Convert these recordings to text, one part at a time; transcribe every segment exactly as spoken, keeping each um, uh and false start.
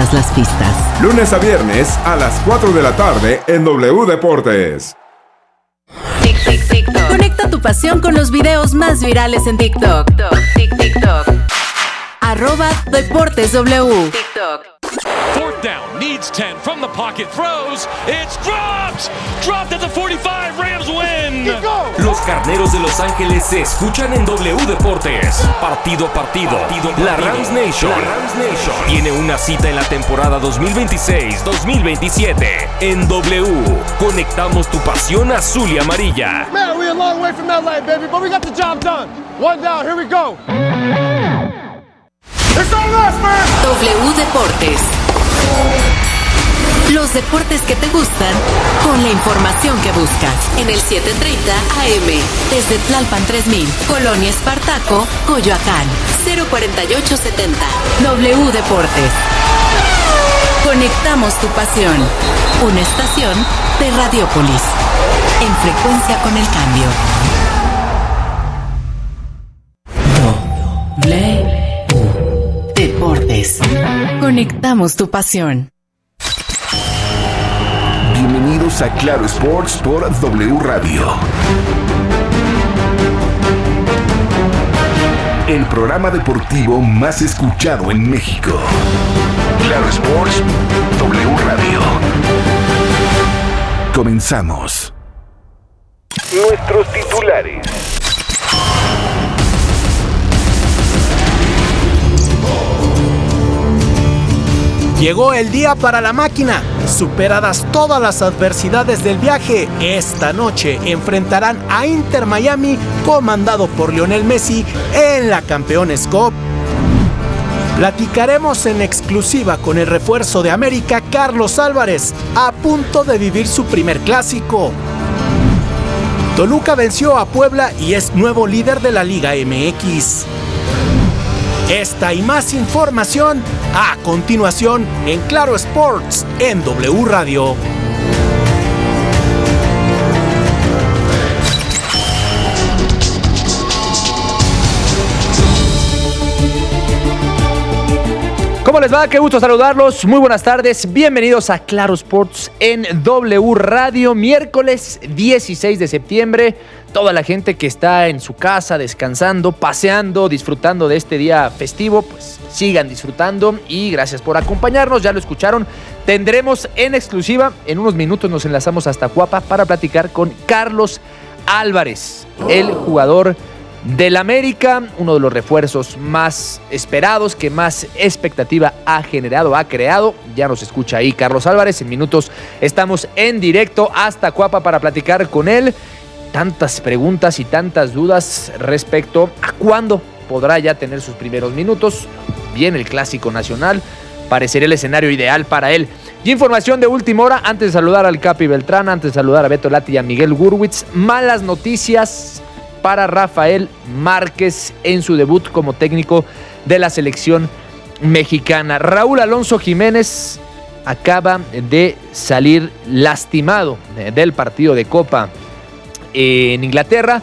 todas las pistas. Lunes a viernes a las cuatro de la tarde en W Deportes. Tic, tic, TikTok. Conecta tu pasión con los videos más virales en TikTok. Tic, TikTok. Arroba Deportes W. TikTok. Fourth down, needs ten from the pocket, throws, it's dropped, dropped at the forty-five, Rams win. Los Carneros de Los Ángeles se escuchan en W Deportes. Partido a partido, partido, partido. La Rams Nation, la Rams Nation tiene una cita en la temporada dos mil veintiséis dos mil veintisiete. En W, conectamos tu pasión azul y amarilla. Man, we're a long way from that line, baby, but we got the job done. One down, here we go. W Deportes. Los deportes que te gustan con la información que buscas. En el setecientos treinta A M. Desde Tlalpan tres mil, Colonia Espartaco, Coyoacán. cero cuarenta y ocho setenta. W Deportes. Conectamos tu pasión. Una estación de Radiopolis. En frecuencia con el cambio. W Deportes. Conectamos tu pasión. Bienvenidos a Claro Sports por W Radio. El programa deportivo más escuchado en México. Claro Sports, W Radio. Comenzamos. Nuestros titulares. Llegó el día para la máquina. Superadas todas las adversidades del viaje, esta noche enfrentarán a Inter Miami, comandado por Lionel Messi, en la Campeones Cup. Platicaremos en exclusiva con el refuerzo de América, Carlos Álvarez, a punto de vivir su primer clásico. Toluca venció a Puebla y es nuevo líder de la Liga M X. Esta y más información a continuación en Claro Sports en W Radio. ¿Cómo les va? Qué gusto saludarlos. Muy buenas tardes. Bienvenidos a Claro Sports en W Radio. Miércoles dieciséis de septiembre. Toda la gente que está en su casa, descansando, paseando, disfrutando de este día festivo, pues sigan disfrutando y gracias por acompañarnos. Ya lo escucharon. Tendremos en exclusiva, en unos minutos nos enlazamos hasta Cuapa para platicar con Carlos Álvarez, el jugador del América, uno de los refuerzos más esperados, que más expectativa ha generado, ha creado. Ya nos escucha ahí Carlos Álvarez. En minutos estamos en directo hasta Cuapa para platicar con él. Tantas preguntas y tantas dudas respecto a cuándo podrá ya tener sus primeros minutos. Viene el Clásico Nacional, parecería el escenario ideal para él. Y información de última hora, antes de saludar al Capi Beltrán, antes de saludar a Beto Lati y a Miguel Gurwitz, malas noticias para Rafael Márquez en su debut como técnico de la selección mexicana. Raúl Alonso Jiménez acaba de salir lastimado del partido de Copa en Inglaterra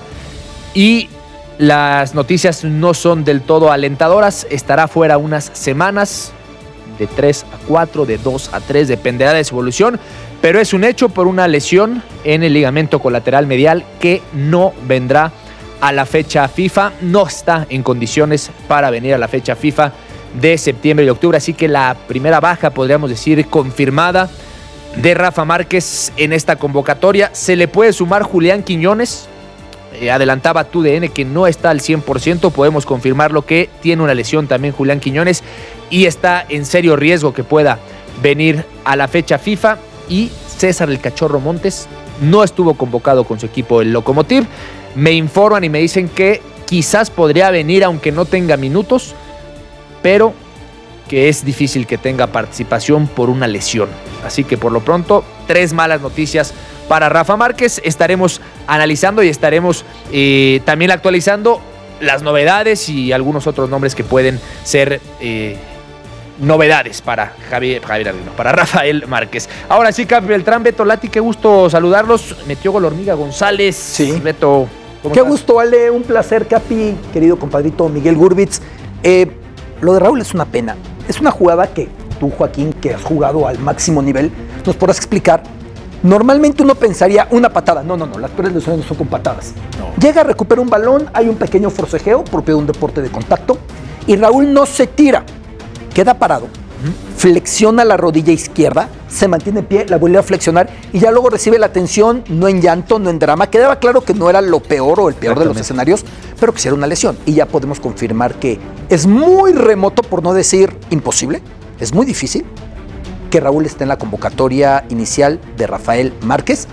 y las noticias no son del todo alentadoras. Estará fuera unas semanas, de tres a cuatro, de dos a tres, dependerá de su evolución, pero es un hecho por una lesión en el ligamento colateral medial que no vendrá a la fecha FIFA, no está en condiciones para venir a la fecha FIFA de septiembre y octubre, así que la primera baja, podríamos decir, confirmada de Rafa Márquez en esta convocatoria. Se le puede sumar Julián Quiñones, eh, adelantaba T U D N que no está al cien por ciento, podemos confirmarlo que tiene una lesión también Julián Quiñones y está en serio riesgo que pueda venir a la fecha FIFA. Y César el Cachorro Montes no estuvo convocado con su equipo el Lokomotiv. Me informan y me dicen que quizás podría venir aunque no tenga minutos, pero que es difícil que tenga participación por una lesión. Así que por lo pronto, tres malas noticias para Rafa Márquez. Estaremos analizando y estaremos eh, también actualizando las novedades y algunos otros nombres que pueden ser eh, novedades para Javier, Javier Ardino, para Rafael Márquez. Ahora sí, Capi Beltrán, Beto Lati, qué gusto saludarlos. Metió gol Hormiga González. Sí. Beto, ¿cómo qué estás? gusto, Ale. Un placer, Capi, querido compadrito Miguel Gurwitz. Eh, lo de Raúl es una pena. Es una jugada que tú, Joaquín, que has jugado al máximo nivel, nos podrás explicar. Normalmente uno pensaría una patada. No, no, no, las peores lesiones no son con patadas. No. Llega, recupera un balón, hay un pequeño forcejeo propio de un deporte de contacto y Raúl no se tira, queda parado, uh-huh. flexiona la rodilla izquierda, se mantiene en pie, la vuelve a flexionar y ya luego recibe la atención, no en llanto, no en drama. Quedaba claro que no era lo peor o el peor de los escenarios, pero que sí era una lesión. Y ya podemos confirmar que es muy remoto, por no decir imposible, es muy difícil que Raúl esté en la convocatoria inicial de Rafael Márquez.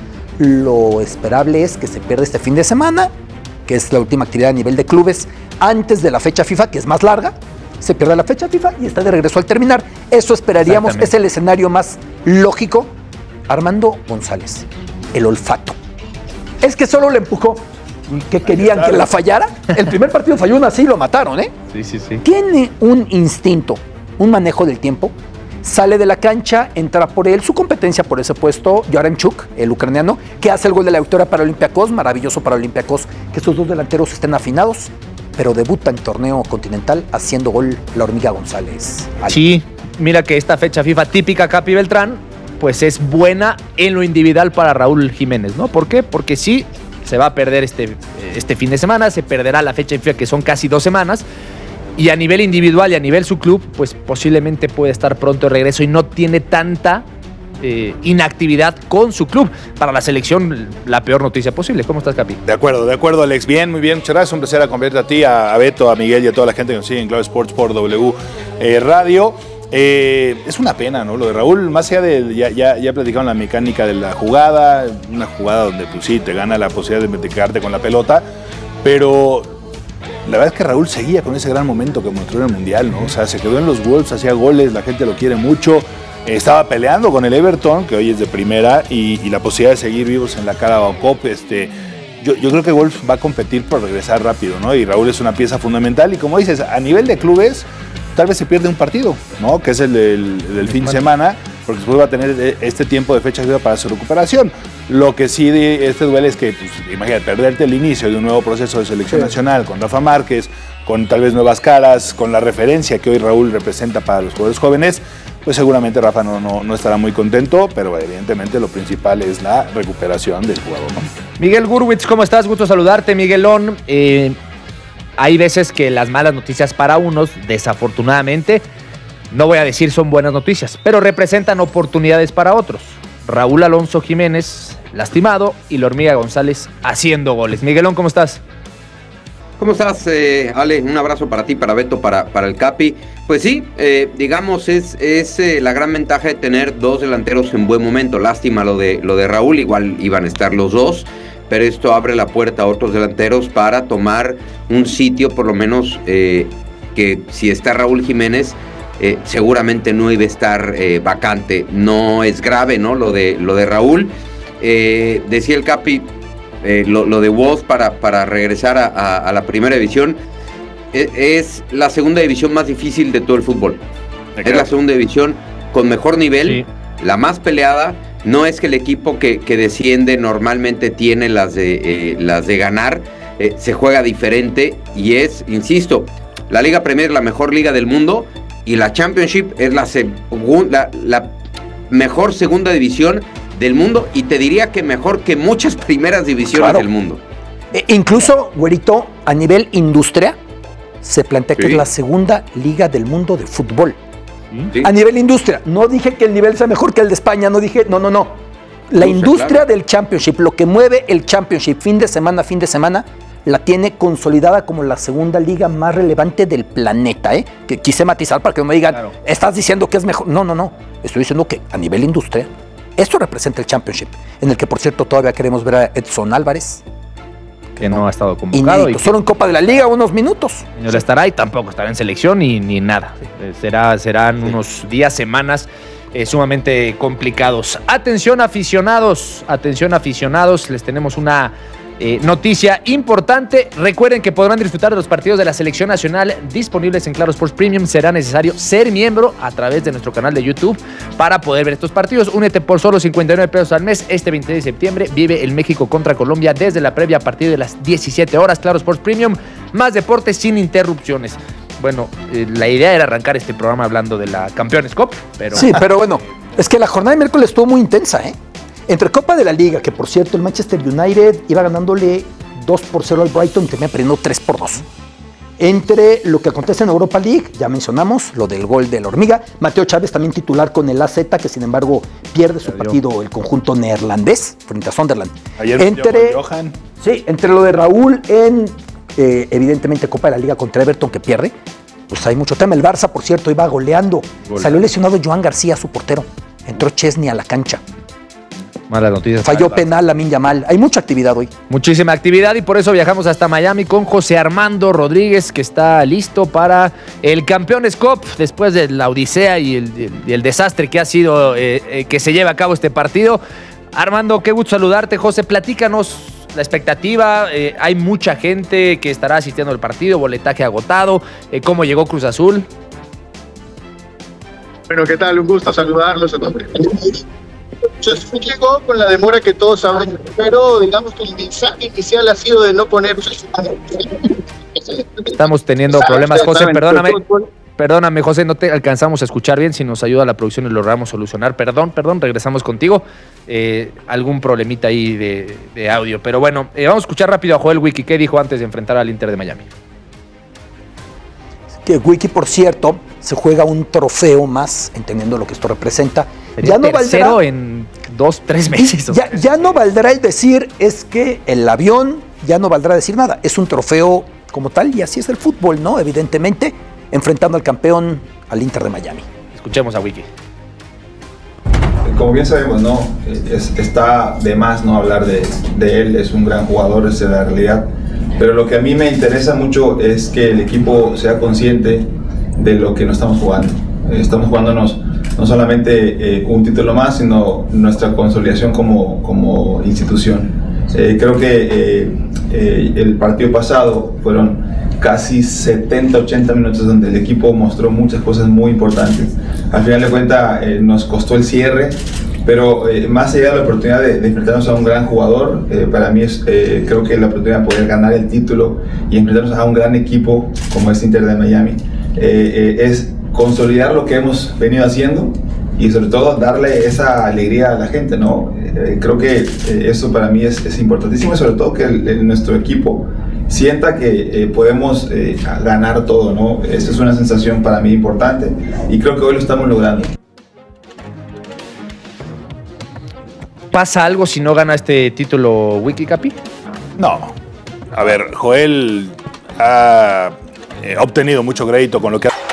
Lo esperable es que se pierda este fin de semana, que es la última actividad a nivel de clubes, antes de la fecha FIFA, que es más larga. Se pierde la fecha FIFA y está de regreso al terminar. Eso esperaríamos, es el escenario más lógico. Armando González, el olfato. Es que solo le empujó. ¿Qué querían? ¿Que la fallara? El primer partido falló una así y lo mataron, ¿eh? Sí, sí, sí. Tiene un instinto, un manejo del tiempo. Sale de la cancha, entra por él, su competencia por ese puesto, Yaremchuk, el ucraniano, que hace el gol de la victoria para Olympiacos. Maravilloso para Olympiacos que estos dos delanteros estén afinados, pero debuta en torneo continental haciendo gol la hormiga González. Ahí. Sí, mira que esta fecha FIFA típica Capi Beltrán, pues es buena en lo individual para Raúl Jiménez, ¿no? ¿Por qué? Porque sí, se va a perder este, este fin de semana, se perderá la fecha FIFA que son casi dos semanas, y a nivel individual y a nivel su club, pues posiblemente puede estar pronto de regreso y no tiene tanta eh, inactividad con su club. Para la selección, la peor noticia posible. ¿Cómo estás, Capi? De acuerdo, de acuerdo, Alex. Bien, muy bien. Muchas gracias. Un placer acompañarte a ti, a, a Beto, a Miguel y a toda la gente que nos sigue en Claro Sports por W eh, Radio. Eh, es una pena, ¿no? Lo de Raúl, más allá de, ya, ya, ya platicaron la mecánica de la jugada, una jugada donde pues sí, te gana la posibilidad de quedarte con la pelota, pero la verdad es que Raúl seguía con ese gran momento que mostró en el Mundial, ¿no? O sea, se quedó en los Wolves, hacía goles, la gente lo quiere mucho, eh, estaba peleando con el Everton, que hoy es de primera, y, y la posibilidad de seguir vivos en la Carabao Cup, este... Yo, yo creo que Wolves va a competir por regresar rápido, ¿no? Y Raúl es una pieza fundamental, y como dices, a nivel de clubes, tal vez se pierde un partido, ¿no? Que es el del, del fin de semana, porque después va a tener este tiempo de fecha para su recuperación. Lo que sí de este duelo es que, pues, imagínate, perderte el inicio de un nuevo proceso de selección sí. nacional con Rafa Márquez, con tal vez nuevas caras, con la referencia que hoy Raúl representa para los jugadores jóvenes, pues seguramente Rafa no, no, no estará muy contento, pero evidentemente lo principal es la recuperación del jugador, ¿no? Miguel Gurwitz, ¿cómo estás? Gusto saludarte, Miguelón. Eh, hay veces que las malas noticias para unos, desafortunadamente, no voy a decir son buenas noticias, pero representan oportunidades para otros. Raúl Alonso Jiménez lastimado y la hormiga González haciendo goles. Miguelón, ¿cómo estás? ¿Cómo estás, eh, Ale? Un abrazo para ti, para Beto, para, para el Capi. Pues sí, eh, digamos, es, es eh, la gran ventaja de tener dos delanteros en buen momento. Lástima lo de, lo de Raúl, igual iban a estar los dos, pero esto abre la puerta a otros delanteros para tomar un sitio, por lo menos, eh, que si está Raúl Jiménez, eh, seguramente no iba a estar eh, vacante. No es grave, ¿no? Lo de, lo de Raúl. Eh, decía el Capi, eh, lo, lo de Wolves para, para regresar a, a, a la primera división, es, es la segunda división más difícil de todo el fútbol. Es la segunda división con mejor nivel, sí. la más peleada. No es que el equipo que, que desciende normalmente tiene las de, eh, las de ganar, eh, se juega diferente y es, insisto, la Liga Premier es la mejor liga del mundo y la Championship es la, segu- la, la mejor segunda división del mundo, y te diría que mejor que muchas primeras divisiones claro. del mundo. E incluso, güerito, a nivel industria, se plantea sí. que es la segunda liga del mundo de fútbol. Sí. A nivel industria. No dije que el nivel sea mejor que el de España, no dije, no, no, no. La no, industria claro. del Championship, lo que mueve el Championship fin de semana, fin de semana, la tiene consolidada como la segunda liga más relevante del planeta, ¿eh? Que quise matizar para que no me digan, claro. estás diciendo que es mejor. No, no, no. Estoy diciendo que a nivel industria, esto representa el Championship, en el que, por cierto, todavía queremos ver a Edson Álvarez. Que no, no ha estado convocado. Y solo en Copa de la Liga unos minutos. No estará y tampoco estará en selección ni, ni nada. Sí. Será, serán sí. unos días, semanas eh, sumamente complicados. Atención aficionados, atención aficionados, les tenemos una eh, noticia importante. Recuerden que podrán disfrutar de los partidos de la Selección Nacional disponibles en Claro Sports Premium. Será necesario ser miembro a través de nuestro canal de YouTube para poder ver estos partidos. Únete por solo cincuenta y nueve pesos al mes. Este veintiséis de septiembre vive el México contra Colombia desde la previa a partir de las diecisiete horas. Claro Sports Premium, más deportes sin interrupciones. bueno, eh, la idea era arrancar este programa hablando de la Campeones Cup, pero... Sí, pero bueno, es que la jornada de miércoles estuvo muy intensa, ¿eh? Entre Copa de la Liga, que por cierto el Manchester United iba ganándole dos por cero al Brighton, termina perdiendo tres por dos. Entre lo que acontece en Europa League, ya mencionamos, lo del gol de la hormiga. Mateo Chávez también titular con el A Z, que sin embargo pierde su partido el conjunto neerlandés frente a Sunderland. Ayer entre, con Johan. Sí, entre lo de Raúl en, eh, evidentemente, Copa de la Liga contra Everton, que pierde, pues hay mucho tema. El Barça, por cierto, iba goleando. Gol. Salió lesionado Joan García, su portero. Entró Chesney a la cancha. Malas noticias. Falló penal Lamine Yamal. Hay mucha actividad hoy. Muchísima actividad y por eso viajamos hasta Miami con José Armando Rodríguez, que está listo para el Campeones Cup después de la odisea y el, el, el desastre que ha sido eh, eh, que se lleve a cabo este partido. Armando, qué gusto saludarte. José, platícanos la expectativa. Eh, hay mucha gente que estará asistiendo al partido, boletaje agotado. Eh, ¿Cómo llegó Cruz Azul? Bueno, ¿qué tal? Un gusto saludarlos a todos. Llegó con la demora que todos saben, pero digamos que el mensaje inicial ha sido de no poner... Estamos teniendo problemas, José, perdóname. Perdóname, José, no te alcanzamos a escuchar bien. Si nos ayuda la producción y lo logramos solucionar. Perdón, perdón, regresamos contigo. Eh, algún problemita ahí de, de audio. Pero bueno, eh, vamos a escuchar rápido a Joel Wiki. ¿Qué dijo antes de enfrentar al Inter de Miami? Que Wiki, por cierto, se juega un trofeo más, entendiendo lo que esto representa. Sería ya no tercero valdrá, en dos, tres meses. Ya, ya no valdrá el decir, es que el avión, ya no valdrá decir nada. Es un trofeo como tal, y así es el fútbol, ¿no? Evidentemente, enfrentando al campeón, al Inter de Miami. Escuchemos a Wiki. Como bien sabemos, ¿no? Es, está de más no hablar de, de él, es un gran jugador, esa es la realidad. Pero lo que a mí me interesa mucho es que el equipo sea consciente de lo que nos estamos jugando. Estamos jugándonos no solamente eh, un título más, sino nuestra consolidación como, como institución. Eh, creo que eh, eh, el partido pasado fueron casi setenta, ochenta minutos donde el equipo mostró muchas cosas muy importantes. Al final de cuentas eh, nos costó el cierre, pero eh, más allá de la oportunidad de, de enfrentarnos a un gran jugador, eh, para mí es, eh, creo que la oportunidad de poder ganar el título y enfrentarnos a un gran equipo como es Inter de Miami, eh, eh, es consolidar lo que hemos venido haciendo y sobre todo darle esa alegría a la gente, ¿no? Eh, creo que eh, eso para mí es, es importantísimo y sobre todo que el, el, nuestro equipo sienta que eh, podemos eh, ganar todo, ¿no? Esa es una sensación para mí importante y creo que hoy lo estamos logrando. ¿Pasa algo si no gana este título Wiki, Capi? No. A ver, Joel ha eh, obtenido mucho crédito con lo que ha...